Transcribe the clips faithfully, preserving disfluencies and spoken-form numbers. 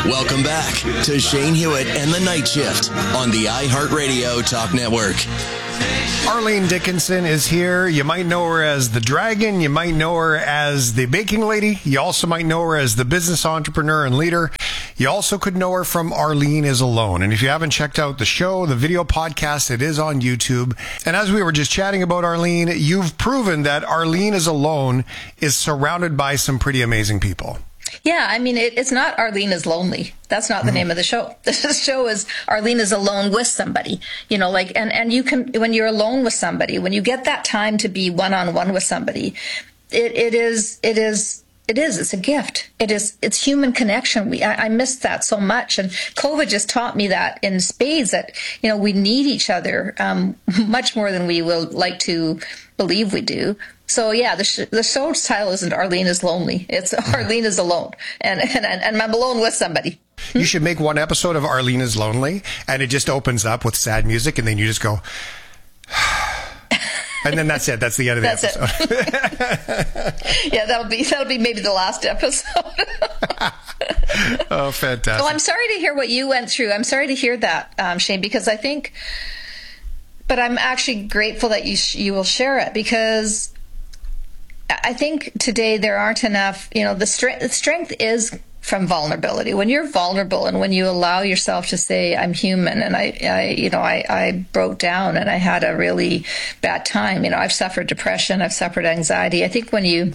Welcome back to Shane Hewitt and the Night Shift on the iHeartRadio Talk Network. Arlene Dickinson is here. You might know her as the Dragon. You might know her as the baking lady. You also might know her as the business entrepreneur and leader. You also could know her from Arlene is Alone. And if you haven't checked out the show, the video podcast, it is on YouTube. And as we were just chatting about Arlene, you've proven that Arlene is Alone is surrounded by some pretty amazing people. Yeah, I mean, it, it's not Arlene is Lonely. That's not the mm-hmm. name of the show. The show is Arlene is Alone with somebody. You know, like, and, and you can, when you're alone with somebody, when you get that time to be one-on-one with somebody, it, it is, it is, it is, it's a gift. It is, it's human connection. We, I, I missed that so much. And COVID just taught me that in spades that, you know, we need each other, um, much more than we will like to believe we do. So yeah, the sh- the show's title isn't Arlene is Lonely. It's Arlene is Alone, and and and I'm alone with somebody. You should make one episode of Arlene is Lonely, and it just opens up with sad music, and then you just go, and then that's it. That's the end of the that's episode. It. Yeah, that'll be that'll be maybe the last episode. Oh, fantastic! Well, I'm sorry to hear what you went through. I'm sorry to hear that, um, Shane, because I think, but I'm actually grateful that you sh- you will share it, because I think today there aren't enough, you know, the strength, the strength is from vulnerability. When you're vulnerable and when you allow yourself to say, I'm human, and I, I you know, I, I broke down and I had a really bad time. You know, I've suffered depression, I've suffered anxiety. I think when you,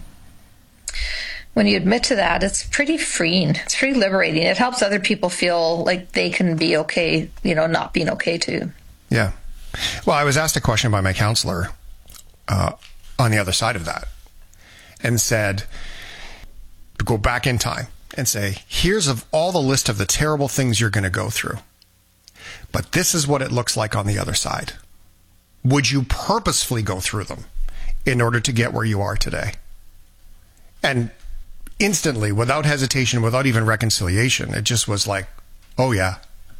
when you admit to that, it's pretty freeing. It's pretty liberating. It helps other people feel like they can be okay, you know, not being okay too. Yeah. Well, I was asked a question by my counselor uh, on the other side of that, and said, to go back in time and say, here's of all the list of the terrible things you're going to go through, but this is what it looks like on the other side. Would you purposefully go through them in order to get where you are today? And instantly, without hesitation, without even reconciliation, it just was like, oh yeah.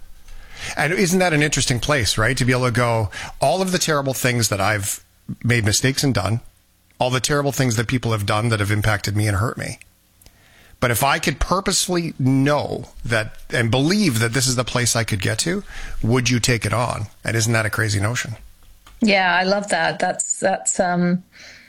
And isn't that an interesting place, right? To be able to go, all of the terrible things that I've made mistakes and done, all the terrible things that people have done that have impacted me and hurt me. But if I could purposefully know that and believe that this is the place I could get to, would you take it on? And isn't that a crazy notion? Yeah, I love that. That's, that's, um,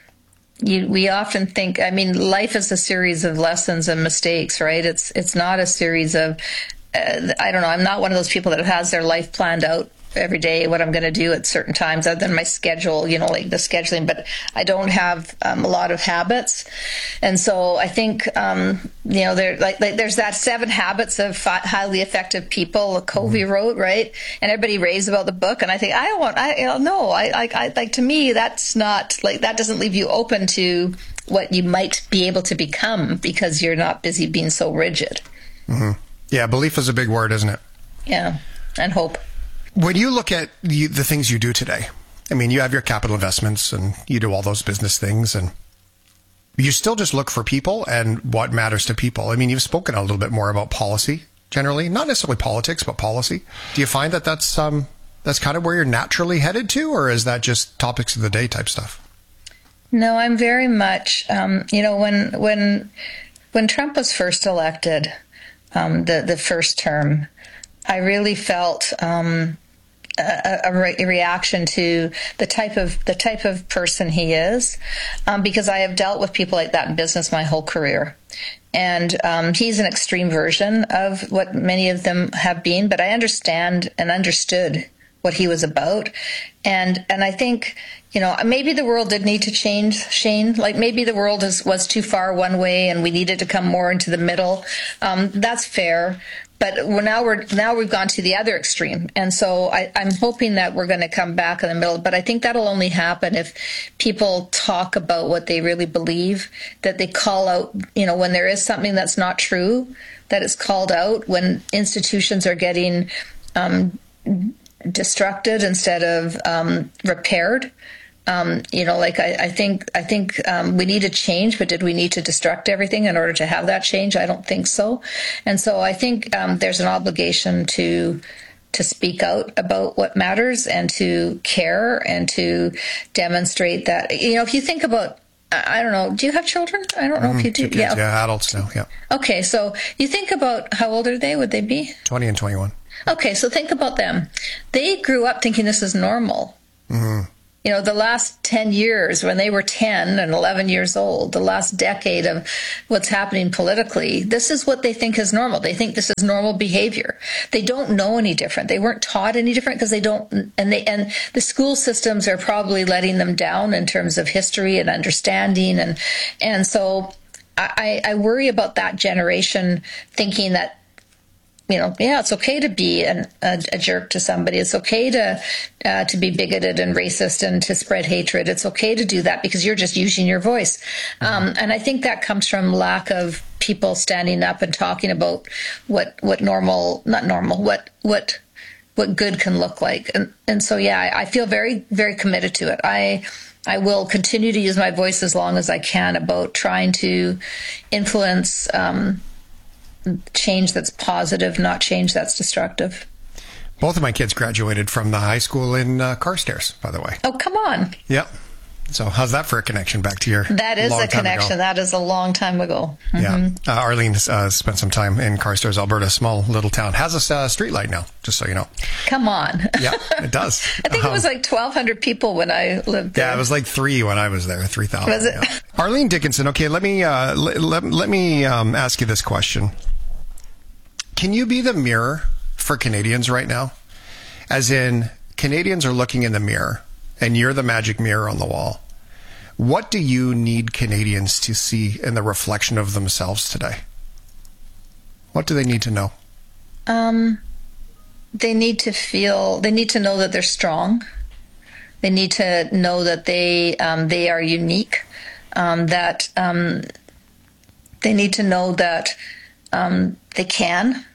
you, we often think, I mean, life is a series of lessons and mistakes, right? It's, it's not a series of, uh, I don't know, I'm not one of those people that has their life planned out every day, what I'm going to do at certain times, other than my schedule, you know, like the scheduling, but I don't have um, a lot of habits. And so I think, um, you know, there, like, like there's that seven habits of fi- highly effective people Covey mm-hmm. wrote, right? And everybody raves about the book. And I think, I don't want, I, you know, no, I, I, I, like, to me, that's not, like, that doesn't leave you open to what you might be able to become because you're not busy being so rigid. Mm-hmm. Yeah. Belief is a big word, isn't it? Yeah. And hope. When you look at the, the things you do today, I mean, you have your capital investments and you do all those business things, and you still just look for people and what matters to people. I mean, you've spoken a little bit more about policy generally, not necessarily politics, but policy. Do you find that that's, um, that's kind of where you're naturally headed to, or is that just topics of the day type stuff? No, I'm very much, um, you know, when, when, when Trump was first elected, um, the, the first term, I really felt, um, A, a, re- a reaction to the type of the type of person he is, um, because I have dealt with people like that in business my whole career, and um, he's an extreme version of what many of them have been. But I understand and understood what he was about, and and I think, you know, maybe the world did need to change, Shane. Like maybe the world is, was too far one way, and we needed to come more into the middle. Um, that's fair. But we're now we're now we've gone to the other extreme, and so I, I'm hoping that we're going to come back in the middle. But I think that'll only happen if people talk about what they really believe, that they call out, you know, when there is something that's not true, that is called out. When institutions are getting um, destructed instead of um, repaired. Um, you know, like I, I think, I think um, we need to change, but did we need to destruct everything in order to have that change? I don't think so. And so I think um, there's an obligation to to speak out about what matters and to care and to demonstrate that. You know, if you think about I don't know. Do you have children? I don't know mm, if you do. Kids, yeah. yeah, adults now. Yeah. Okay, so you think about how old are they? Would they be twenty and twenty-one? Okay, so think about them. They grew up thinking this is normal. Mm-hmm. You know, the last ten years, when they were ten and eleven years old, the last decade of what's happening politically, this is what they think is normal. They think this is normal behavior. They don't know any different. They weren't taught any different because they don't, and they, and the school systems are probably letting them down in terms of history and understanding. And, and so I, I worry about that generation thinking that, you know, yeah, it's okay to be an, a, a jerk to somebody. It's okay to uh, to be bigoted and racist and to spread hatred. It's okay to do that because you're just using your voice. Mm-hmm. Um, and I think that comes from lack of people standing up and talking about what what normal, not normal, what what what good can look like. And and so yeah, I, I feel very very committed to it. I. I will continue to use my voice as long as I can about trying to influence um, change that's positive, not change that's destructive. Both of my kids graduated from the high school in uh, Carstairs, by the way. Oh, come on. Yep. So how's that for a connection back to your That is long a connection. That is a long time ago. Mm-hmm. Yeah. Uh, Arlene uh, spent some time in Carstairs, Alberta, a small little town. Has a uh, street light now, just so you know. Come on. Yeah, it does. I think um, it was like twelve hundred people when I lived there. Yeah, it was like three when I was there, three thousand. Was it? Yeah. Arlene Dickinson, okay, let me, uh, let, let, let me um, ask you this question. Can you be the mirror for Canadians right now? As in, Canadians are looking in the mirror, and you're the magic mirror on the wall. What do you need Canadians to see in the reflection of themselves today? What do they need to know? Um, they need to feel, they need to know that they're strong. They need to know that they um, they are unique, um, that um, they need to know that um, they can.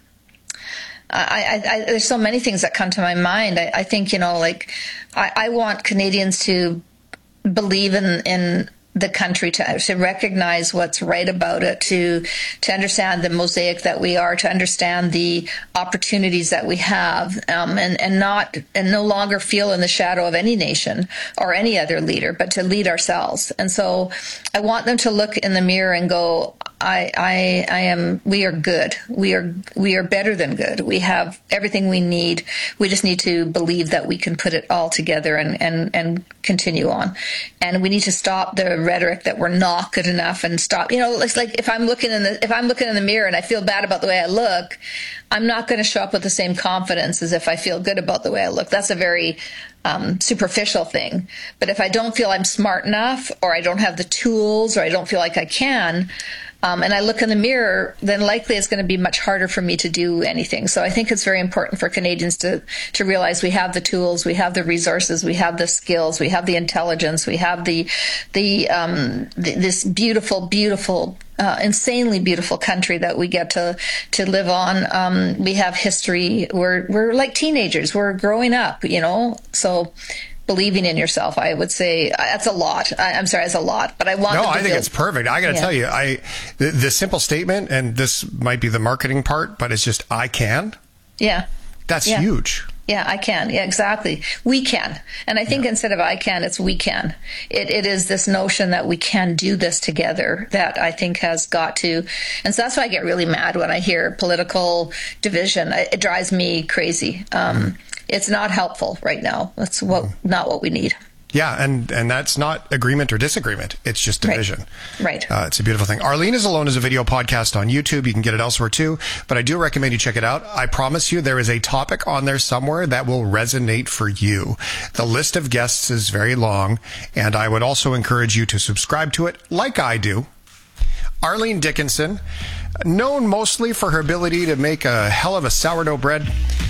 I, I, I, there's so many things that come to my mind. I, I think, you know, like, I, I want Canadians to believe in, in the country, to, to recognize what's right about it, to to understand the mosaic that we are, to understand the opportunities that we have, um, and and not and no longer feel in the shadow of any nation or any other leader, but to lead ourselves. And so, I want them to look in the mirror and go, I, I, I am, we are good. We are, we are better than good. We have everything we need. We just need to believe that we can put it all together and, and, and continue on. And we need to stop the rhetoric that we're not good enough and stop, you know, it's like if I'm looking in the, if I'm looking in the mirror and I feel bad about the way I look, I'm not going to show up with the same confidence as if I feel good about the way I look. That's a very um, superficial thing. But if I don't feel I'm smart enough, or I don't have the tools, or I don't feel like I can, Um, and I look in the mirror, then likely it's going to be much harder for me to do anything. So I think it's very important for Canadians to, to realize we have the tools, we have the resources, we have the skills, we have the intelligence, we have the, the, um, the this beautiful, beautiful, uh, insanely beautiful country that we get to, to live on. Um, we have history. We're, we're like teenagers. We're growing up, you know, so believing in yourself, I would say that's a lot. I, I'm sorry, that's a lot, but I want. No, them to I think feel, it's perfect. I got to yeah. tell you, I the, the simple statement, and this might be the marketing part, but it's just I can. Yeah, that's yeah. huge. Yeah, I can. Yeah, exactly. We can. And I think yeah. instead of I can, it's we can. It, it is this notion that we can do this together that I think has got to. And so that's why I get really mad when I hear political division. It, it drives me crazy. Um, mm. It's not helpful right now. That's what mm. not what we need. Yeah, and, and that's not agreement or disagreement. It's just division. Right. right. Uh, it's a beautiful thing. Arlene is Alone is a video podcast on YouTube. You can get it elsewhere too, but I do recommend you check it out. I promise you there is a topic on there somewhere that will resonate for you. The list of guests is very long, and I would also encourage you to subscribe to it like I do. Arlene Dickinson, known mostly for her ability to make a hell of a sourdough bread.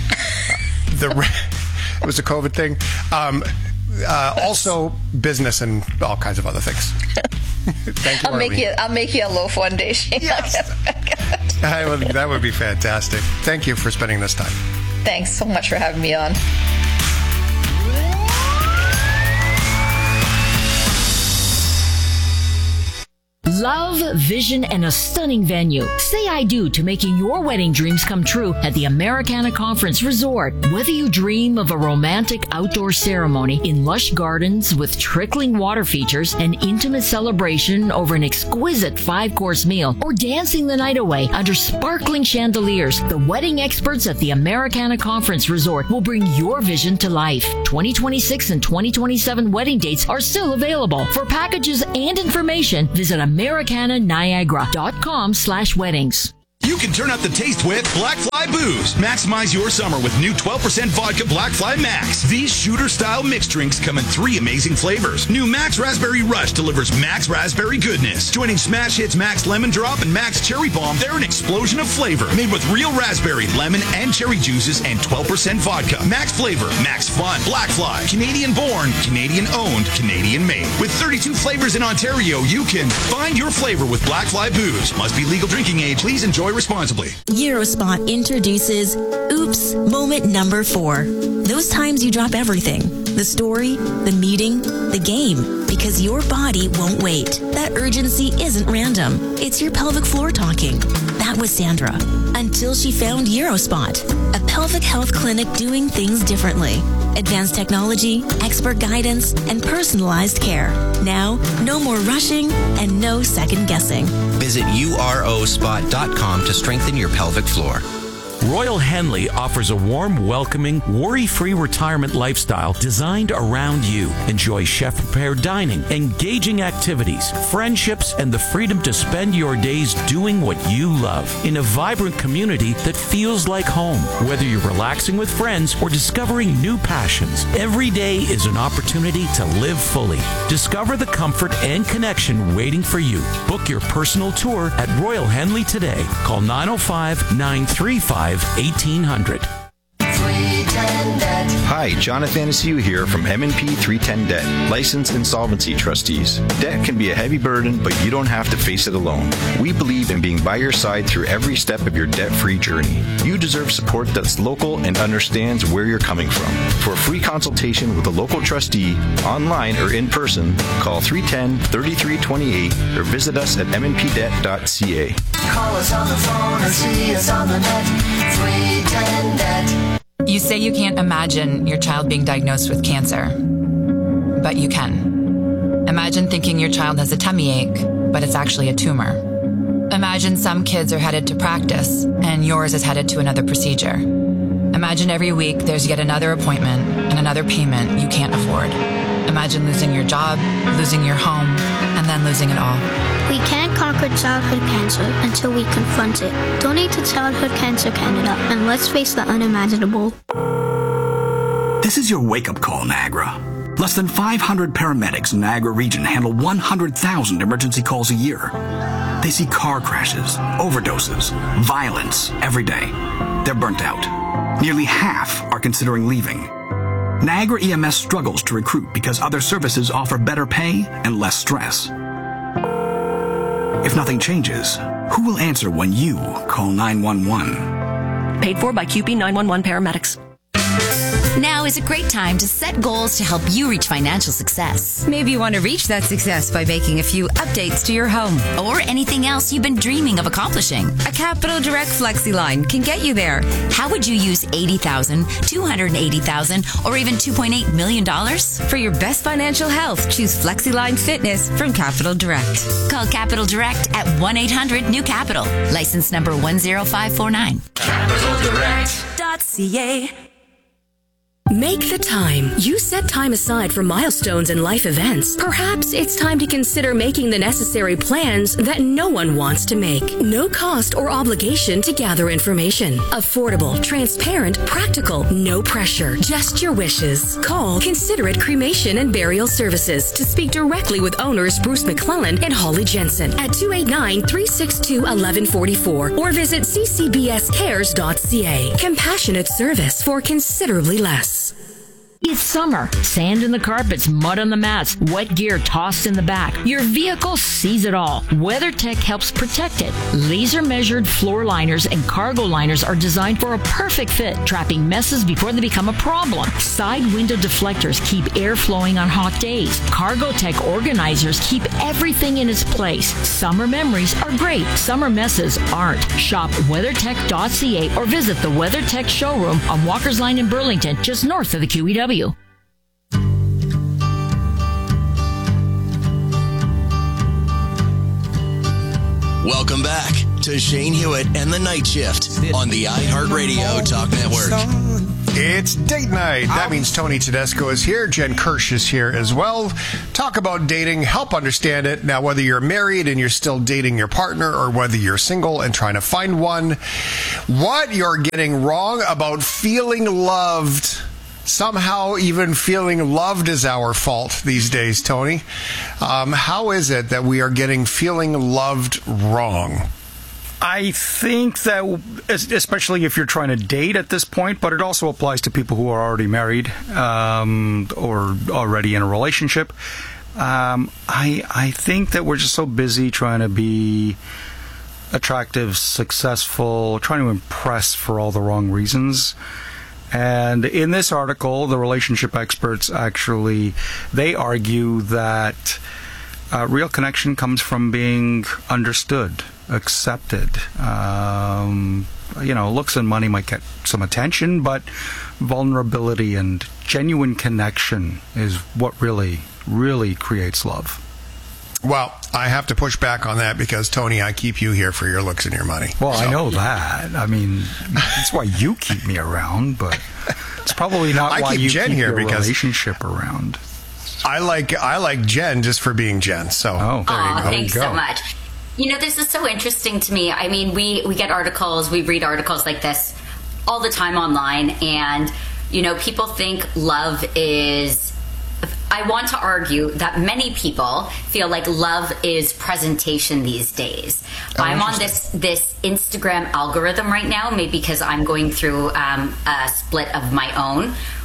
the It was a COVID thing. Um, Uh, also business and all kinds of other things. Thank you, I'll Arlene. make you. I'll make you a loaf one day, Shane. Yes. I would, that would be fantastic. Thank you for spending this time. Thanks so much for having me on. Love, vision, and a stunning venue. Say I do to making your wedding dreams come true at the Americana Conference Resort. Whether you dream of a romantic outdoor ceremony in lush gardens with trickling water features, an intimate celebration over an exquisite five-course meal, or dancing the night away under sparkling chandeliers, the wedding experts at the Americana Conference Resort will bring your vision to life. twenty twenty-six and twenty twenty-seven wedding dates are still available. For packages and information, visit americana niagara dot com slash weddings. You can turn up the taste with Black Fly Booze. Maximize your summer with new twelve percent vodka Black Fly Max. These shooter-style mixed drinks come in three amazing flavors. New Max Raspberry Rush delivers Max Raspberry goodness. Joining Smash Hits Max Lemon Drop and Max Cherry Bomb, they're an explosion of flavor. Made with real raspberry, lemon, and cherry juices and twelve percent vodka. Max Flavor, Max Fun, Black Fly. Canadian-born, Canadian-owned, Canadian-made. With thirty-two flavors in Ontario, you can find your flavor with Black Fly Booze. Must be legal drinking age. Please enjoy responsibly. Eurospot introduces Oops Moment Number Four. Those times you drop everything. The story, the meeting, the game. Because your body won't wait. That urgency isn't random. It's your pelvic floor talking. That was Sandra. Until she found Eurospot, a pelvic health clinic doing things differently. Advanced technology, expert guidance, and personalized care. Now, no more rushing and no second guessing. Visit U R O spot dot com to strengthen your pelvic floor. Royal Henley offers a warm, welcoming, worry-free retirement lifestyle designed around you. Enjoy chef-prepared dining, engaging activities, friendships, and the freedom to spend your days doing what you love in a vibrant community that feels like home. Whether you're relaxing with friends or discovering new passions, every day is an opportunity to live fully. Discover the comfort and connection waiting for you. Book your personal tour at Royal Henley today. Call nine oh five, nine three five, eighteen hundred. Hi, Jonathan Asiu here from M and P three ten Debt, licensed insolvency trustees. Debt can be a heavy burden, but you don't have to face it alone. We believe in being by your side through every step of your debt-free journey. You deserve support that's local and understands where you're coming from. For a free consultation with a local trustee, online or in person, call three one zero, three three two eight or visit us at m n p debt dot c a. Call us on the phone or see us on the net. three ten debt. You say you can't imagine your child being diagnosed with cancer, but you can. Imagine thinking your child has a tummy ache, but it's actually a tumor. Imagine some kids are headed to practice, and yours is headed to another procedure. Imagine every week there's yet another appointment and another payment you can't afford. Imagine losing your job, losing your home, and then losing it all. We can't conquer childhood cancer until we confront it. Donate to Childhood Cancer Canada, and let's face the unimaginable. This is your wake-up call, Niagara. Less than five hundred paramedics in Niagara region handle one hundred thousand emergency calls a year. They see car crashes, overdoses, violence every day. They're burnt out. Nearly half are considering leaving. Niagara E M S struggles to recruit because other services offer better pay and less stress. If nothing changes, who will answer when you call nine one one? Paid for by Q P nine one one paramedics. Now is a great time to set goals to help you reach financial success. Maybe you want to reach that success by making a few updates to your home. Or anything else you've been dreaming of accomplishing. A Capital Direct FlexiLine can get you there. How would you use eighty thousand dollars, two hundred eighty thousand dollars, or even two point eight million dollars? For your best financial health, choose FlexiLine Fitness from Capital Direct. Call Capital Direct at one eight hundred new capital. License number one zero five four nine. Capital Direct dot c a. Make the time. You set time aside for milestones and life events. Perhaps it's time to consider making the necessary plans that no one wants to make. No cost or obligation to gather information. Affordable, transparent, practical, no pressure. Just your wishes. Call Considerate Cremation and Burial Services to speak directly with owners Bruce McClellan and Holly Jensen at two eight nine, three six two, one one four four or visit c c b s cares dot c a. Compassionate service for considerably less. It's summer. Sand in the carpets, mud on the mats, wet gear tossed in the back. Your vehicle sees it all. WeatherTech helps protect it. Laser-measured floor liners and cargo liners are designed for a perfect fit, trapping messes before they become a problem. Side window deflectors keep air flowing on hot days. CargoTech organizers keep everything in its place. Summer memories are great. Summer messes aren't. Shop weathertech dot c a or visit the WeatherTech showroom on Walker's Line in Burlington, just north of the Q E W. Welcome back to Shane Hewitt and the Night Shift on the iHeartRadio Talk Network. It's date night. That means Tony Tedesco is here. Jen Kirsch is here as well. Talk about dating, help understand it. Now, whether you're married and you're still dating your partner or whether you're single and trying to find one, what you're getting wrong about feeling loved. Somehow even feeling loved is our fault these days, Tony. Um, how is it that we are getting feeling loved wrong? I think that, especially if you're trying to date at this point, but it also applies to people who are already married um, or already in a relationship. Um, I I think that we're just so busy trying to be attractive, successful, trying to impress for all the wrong reasons. And in this article, the relationship experts actually, they argue that uh, real connection comes from being understood, accepted. Um, you know, looks and money might get some attention, but vulnerability and genuine connection is what really, really creates love. Well, I have to push back on that because, Tony, I keep you here for your looks and your money. Well, so. I know that. I mean, that's why you keep me around, but it's probably not I why keep you Jen keep here your because relationship around. I like I like Jen just for being Jen. So, oh, there Aw, you go. thanks so much. You know, this is so interesting to me. I mean, we, we get articles, we read articles like this all the time online, and, you know, people think love is... I want to argue that many people feel like love is presentation these days. Oh, I'm on this this Instagram algorithm right now, maybe because I'm going through um, a split of my own,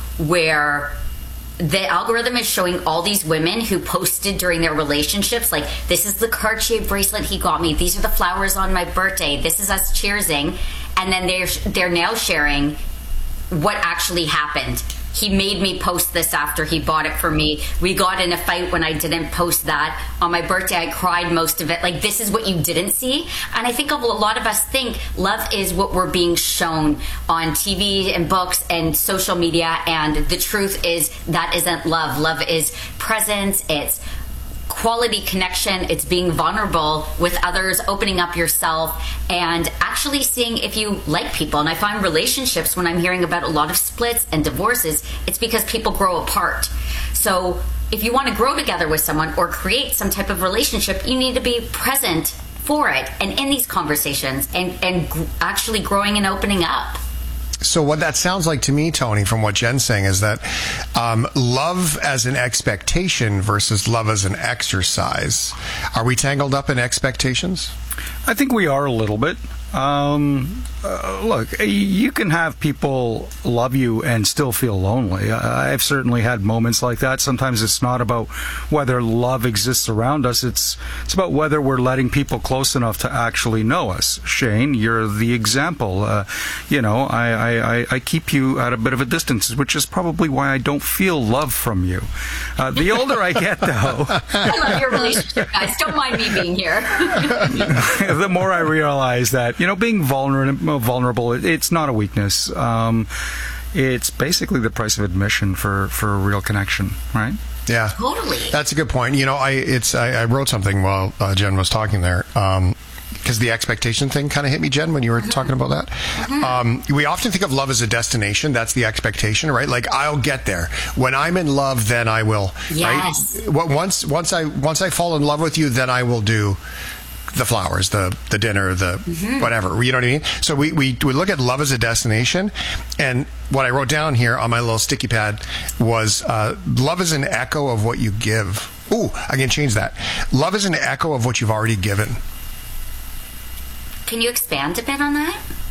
where the algorithm is showing all these women who posted during their relationships, like, this is the Cartier bracelet he got me, these are the flowers on my birthday, this is us cheersing, and then they're they're now sharing what actually happened. He made me post this after he bought it for me. We got in a fight when I didn't post that. On my birthday, I cried most of it. Like, this is what you didn't see. And I think a lot of us think love is what we're being shown on T V and books and social media. And the truth is that isn't love. Love is presence. It's quality connection. It's being vulnerable with others, opening up yourself, and actually seeing if you like people. And I find relationships, when I'm hearing about a lot of splits and divorces, it's because people grow apart. So if you want to grow together with someone or create some type of relationship, you need to be present for it and in these conversations and, and gr- actually growing and opening up. So what that sounds like to me, Tony, from what Jen's saying, is that um, love as an expectation versus love as an exercise. Are we tangled up in expectations? I think we are a little bit. Um, uh, look, you can have people love you and still feel lonely. I've certainly had moments like that. Sometimes it's not about whether love exists around us. It's it's about whether we're letting people close enough to actually know us. Shane, you're the example. Uh, you know, I, I, I keep you at a bit of a distance, which is probably why I don't feel love from you. Uh, the older I get, though... I love your relationship, guys. Don't mind me being here. The more I realize that, you know, being vulnerable, vulnerable, it's not a weakness. Um, it's basically the price of admission for, for a real connection, right? Yeah, totally. That's a good point. You know, I it's I, I wrote something while uh, Jen was talking there. Um, because the expectation thing kind of hit me, Jen, when you were mm-hmm. talking about that. Mm-hmm. Um, we often think of love as a destination. That's the expectation, right? Like, I'll get there. When I'm in love, then I will. Yes. Right? Once, once I once I fall in love with you, then I will do the flowers, the the dinner, the mm-hmm. whatever. You know what I mean? So we, we, we look at love as a destination. And what I wrote down here on my little sticky pad was uh, love is an echo of what you give. Ooh, I can change that. Love is an echo of what you've already given. Can you expand a bit on that?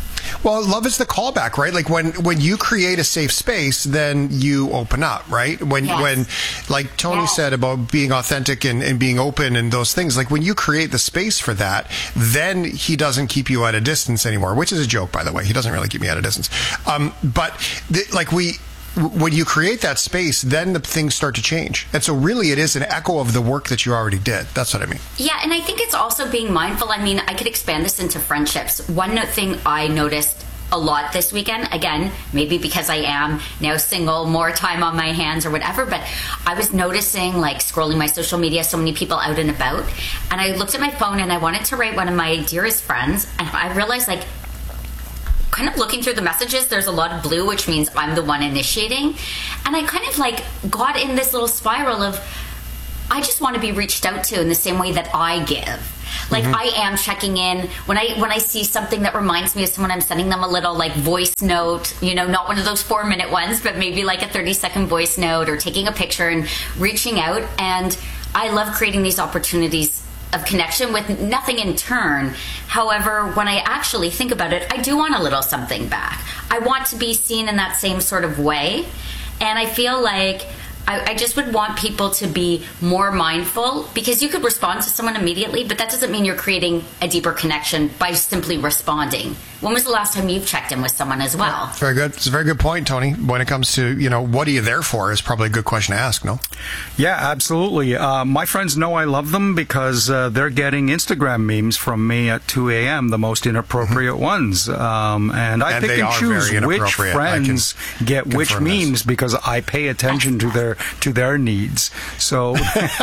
Well, love is the callback, right? Like when, when you create a safe space, then you open up, right? When, Yes. when, like Tony Yes. said about being authentic and, and being open and those things, like when you create the space for that, then he doesn't keep you at a distance anymore, which is a joke, by the way. He doesn't really keep me at a distance. Um, but th- like we, when you create that space, then the things start to change. And so really it is an echo of the work that you already did. That's what I mean. Yeah, and I think it's also being mindful. I mean, I could expand this into friendships. One thing I noticed a lot this weekend, again, maybe because I am now single, more time on my hands or whatever, but I was noticing, like, scrolling my social media, so many people out and about, and I looked at my phone and I wanted to write one of my dearest friends, and I realized, like, kind of looking through the messages, there's a lot of blue, which means I'm the one initiating. And I kind of like got in this little spiral of, I just want to be reached out to in the same way that I give. Like mm-hmm. I am checking in when I when I see something that reminds me of someone, I'm sending them a little like voice note, you know, not one of those four minute ones, but maybe like a thirty second voice note, or taking a picture and reaching out. And I love creating these opportunities of connection with nothing in turn. However, when I actually think about it, I do want a little something back. I want to be seen in that same sort of way. And I feel like I, I just would want people to be more mindful, because you could respond to someone immediately, but that doesn't mean you're creating a deeper connection by simply responding. When was the last time you've checked in with someone as well? Very good. It's a very good point, Tony. When it comes to, you know, what are you there for is probably a good question to ask, no? Yeah, absolutely. Uh, my friends know I love them because uh, they're getting Instagram memes from me at two a.m., the most inappropriate mm-hmm. ones. Um, and I and pick and choose which friends get which memes this. because I pay attention to their to their needs. So,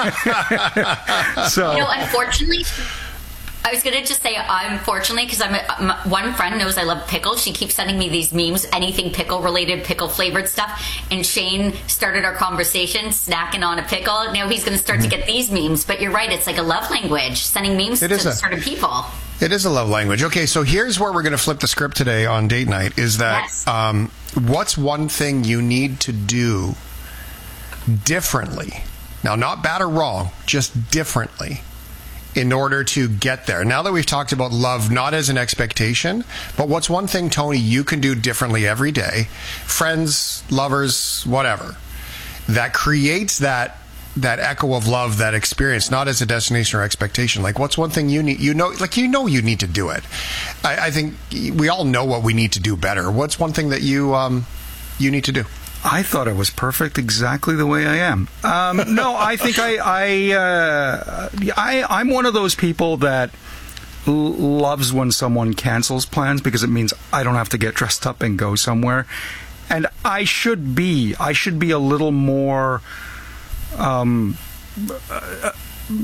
so you know, unfortunately, I was going to just say, unfortunately, because I'm, a, I'm one friend knows I love pickles. She keeps sending me these memes, anything pickle related, pickle flavored stuff. And Shane started our conversation snacking on a pickle. Now he's going to start mm-hmm. to get these memes. But you're right, it's like a love language, sending memes it to a, certain people. It is a love language. Okay, so here's where we're going to flip the script today on date night. Is that yes. um, what's one thing you need to do differently? Now, not bad or wrong, just differently, in order to get there. Now that we've talked about love, not as an expectation, but what's one thing, Tony, you can do differently every day, friends, lovers, whatever, that creates that that echo of love, that experience, not as a destination or expectation. Like, what's one thing you need, you know, like, you know, you need to do it. I, I think we all know what we need to do better. What's one thing that you, um, you need to do? I thought I was perfect exactly the way I am. Um, no, I think I, I, uh, I, I'm one of those people that l- loves when someone cancels plans, because it means I don't have to get dressed up and go somewhere. And I should be, I should be a little more, um, uh,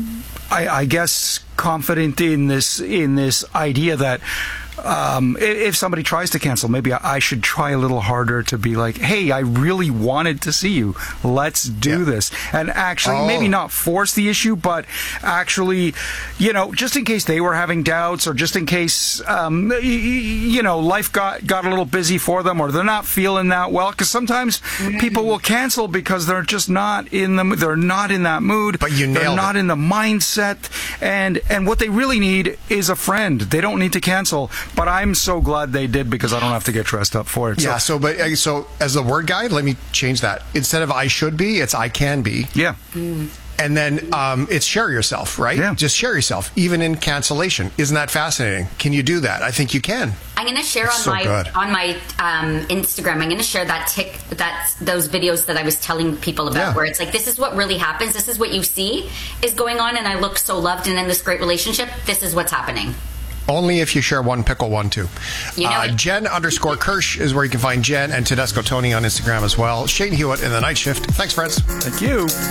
I, I guess, confident in this, in this idea that, Um, if somebody tries to cancel, maybe I should try a little harder to be like, hey, I really wanted to see you. Let's do yeah. this. And actually, oh. maybe not force the issue, but actually, you know, just in case they were having doubts, or just in case, um, you know, life got, got a little busy for them, or they're not feeling that well. Because sometimes mm-hmm. people will cancel because they're just not in the, they're not in that mood. But you nailed They're not it. in the mindset. And, and what they really need is a friend. They don't need to cancel. But I'm so glad they did, because I don't have to get dressed up for it. Yeah, so, so but so as the word guide, let me change that. Instead of I should be, it's I can be. Yeah. Mm. And then um, it's share yourself, right? Yeah. Just share yourself, even in cancellation. Isn't that fascinating? Can you do that? I think you can. I'm going to share it's on so my good. on my um, Instagram. I'm going to share that tick that those videos that I was telling people about, Yeah. where it's like, this is what really happens. This is what you see is going on, and I look so loved and in this great relationship. This is what's happening. Only if you share one pickle, one too. You know uh, Jen underscore Kirsch is where you can find Jen, and Tedesco Tony on Instagram as well. Shane Hewitt in the night shift. Thanks, friends. Thank you.